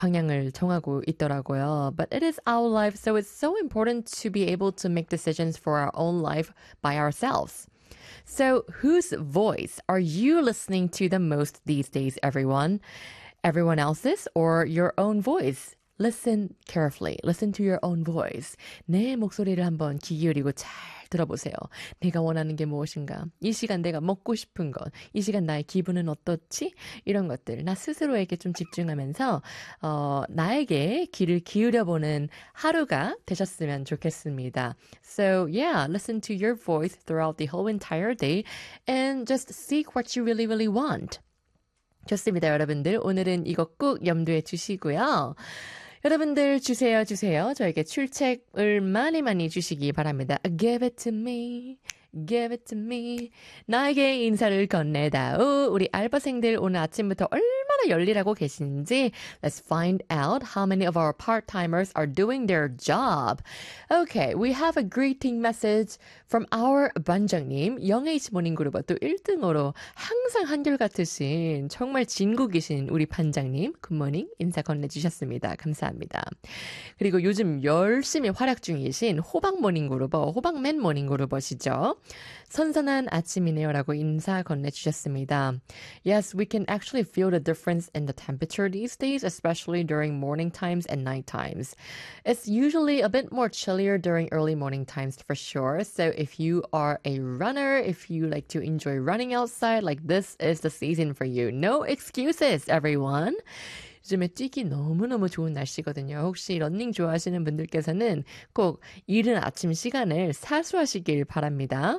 방향을 정하고 있더라고요. But it is our life, so it's so important to be able to make decisions for our own life by ourselves. So, whose voice are you listening to the most these days, everyone? Everyone else's or your own voice? Listen carefully. Listen to your own voice. 내 목소리를 한번 귀 기울이고 잘 들어보세요. 내가 원하는 게 무엇인가? 이 시간 내가 먹고 싶은 것. 이 시간 나의 기분은 어떻지? 이런 것들. 나 스스로에게 좀 집중하면서 나에게 귀를 기울여보는 하루가 되셨으면 좋겠습니다. So yeah, listen to your voice throughout the whole entire day and just seek what you really, really want. 좋습니다, 여러분들. 오늘은 이거 꼭 염두에 두시고요. 여러분들 주세요. 저에게 출첵을 많이 주시기 바랍니다. Give it to me. Give it to me. 나에게 인사를 건네다오. 우리 알바생들 오늘 아침부터 얼마나 열일하고 계신지 Let's find out how many of our part-timers are doing their job. Okay, we have a greeting message from our 반장님. 영H 모닝그룹 또 1등으로 항상 한결같으신 정말 진국이신 우리 반장님 굿모닝 인사 건네주셨습니다. 감사합니다. 그리고 요즘 열심히 활약 중이신 호박 모닝그룹 호박맨 모닝그룹이시죠. 선선한 아침이네요라고 인사 건네주셨습니다. Yes, we can actually feel the difference in the temperature these days, especially during morning times and night times. It's usually a bit more chillier during early morning times for sure. So if you are a runner, if you like to enjoy running outside, like this is the season for you. No excuses, everyone. 요즘에 뛰기 너무너무 좋은 날씨거든요. 혹시 러닝 좋아하시는 분들께서는 꼭 이른 아침 시간을 사수하시길 바랍니다.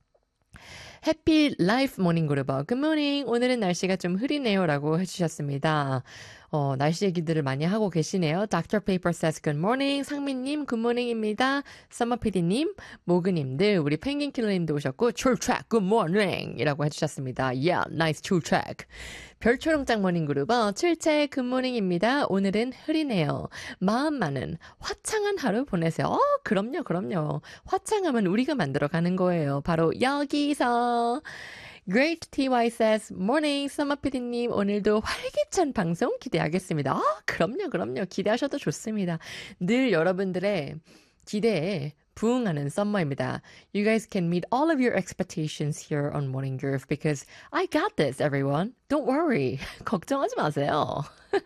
해피 라이프 모닝 그루버 굿모닝 오늘은 날씨가 좀 흐리네요 라고 해주셨습니다. 날씨 얘기들을 많이 하고 계시네요. Dr. Paper says good morning. 상민님 굿모닝입니다. 서머피디님, 모그님들, 우리 펭귄킬러님도 오셨고 출첵 good morning 이라고 해주셨습니다. Yeah, nice 출첵. 별초롱장 모닝그룹 출첵 굿모닝입니다. 오늘은 흐리네요. 마음 많은 화창한 하루 보내세요. 그럼요. 화창함은 우리가 만들어가는 거예요. 바로 여기서. Great TY says, morning, 서머피디님, 오늘도 활기찬 방송 기대하겠습니다. 그럼요. 기대하셔도 좋습니다. 늘 여러분들의 기대에 부응하는 썸머입니다. You guys can meet all of your expectations here on Morning Groove because I got this, everyone. Don't worry. 걱정하지 마세요.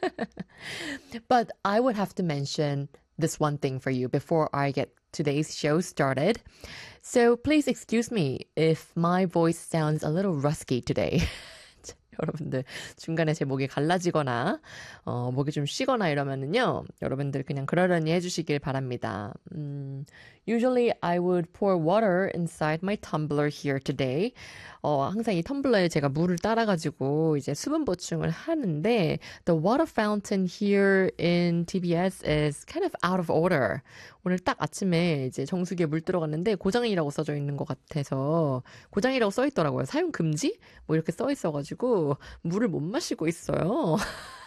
But I would have to mention this one thing for you before I get today's show started. So please excuse me if my voice sounds a little rusty today. 여러분들 중간에 제 목이 갈라지거나 목이 좀 쉬거나 이러면은요. 여러분들 그냥 그러려니 해주시길 바랍니다. Usually I would pour water inside my tumbler here today. 항상 이 텀블러에 제가 물을 따라가지고 이제 수분 보충을 하는데 the water fountain here in TBS is kind of out of order. 오늘 딱 아침에 이제 정수기에 물 들어갔는데 고장이라고 써져 있는 것 같아서 고장이라고 써 있더라고요. 사용 금지? 뭐 이렇게 써 있어가지고 물을 못 마시고 있어요.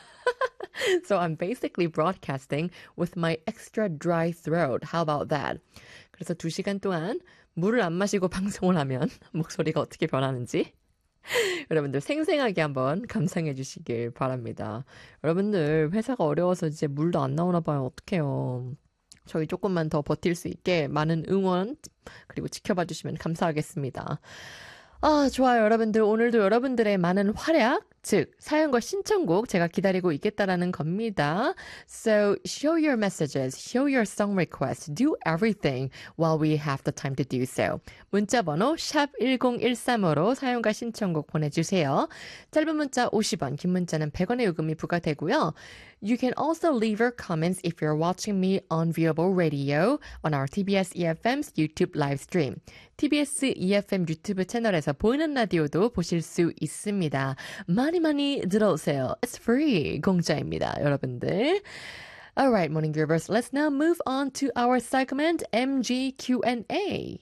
So I'm basically broadcasting with my extra dry throat. How about that? 그래서 2시간 동안 물을 안 마시고 방송을 하면 목소리가 어떻게 변하는지 여러분들 생생하게 한번 감상해 주시길 바랍니다. 여러분들 회사가 어려워서 이제 물도 안 나오나 봐요. 어떡해요. 저희 조금만 더 버틸 수 있게 많은 응원 그리고 지켜봐 주시면 감사하겠습니다. 좋아요. 여러분들 오늘도 여러분들의 많은 활약 즉 사연과 신청곡 제가 기다리고 있겠다라는 겁니다. So show your messages, show your song requests, do everything while we have the time to do so. 문자번호 샵 1013으로 사연과 신청곡 보내주세요. 짧은 문자 50원, 긴 문자는 100원의 요금이 부과되고요. You can also leave your comments if you're watching me on Viewable Radio on our TBS EFM's YouTube live stream. TBS EFM 유튜브 채널에서 보이는 라디오도 보실 수 있습니다. 많이 들어오세요. It's free. 공짜입니다, 여러분들. Alright, Morning Groovers, let's now move on to our segment MG Q&A.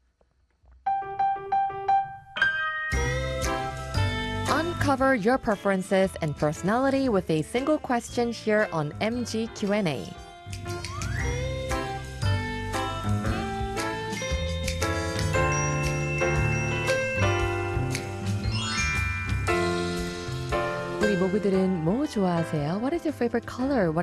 Uncover your preferences and personality with a single question here on MG Q&A. 모구들은 뭐 좋아하세요? What is your favorite color?